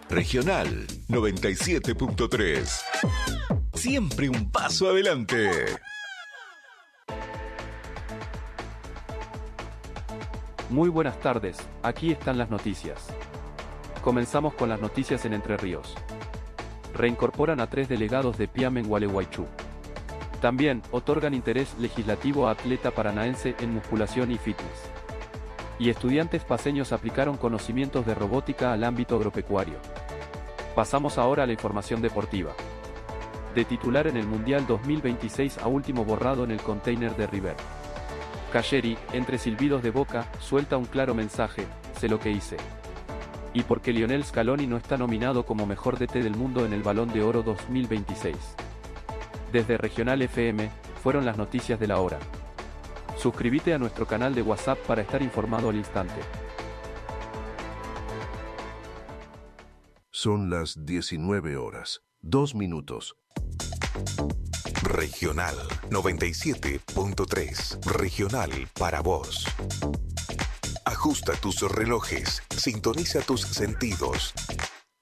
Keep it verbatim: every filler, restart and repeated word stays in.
Regional noventa y siete punto tres. Siempre un paso adelante. Muy buenas tardes, aquí están las noticias. Comenzamos con las noticias en Entre Ríos. Reincorporan a tres delegados de P I A M en Gualeguaychú. También, otorgan interés legislativo a atleta paranaense en musculación y fitness. Y estudiantes paceños aplicaron conocimientos de robótica al ámbito agropecuario. Pasamos ahora a la información deportiva. De titular en el Mundial dos mil veintiséis a último borrado en el container de River. Calleri, entre silbidos de boca, suelta un claro mensaje: sé lo que hice. Y porque Lionel Scaloni no está nominado como mejor D T del mundo en el Balón de Oro dos mil veintiséis. Desde Regional F M, fueron las noticias de la hora. Suscríbete a nuestro canal de WhatsApp para estar informado al instante. Son las diecinueve horas, dos minutos. Regional noventa y siete punto tres. Regional para vos. Ajusta tus relojes, sintoniza tus sentidos.